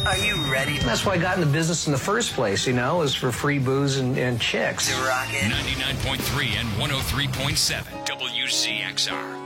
Are you ready? That's why I got in the business in the first place, is for free booze and chicks. To rock it. 99.3 and 103.7 WCXR.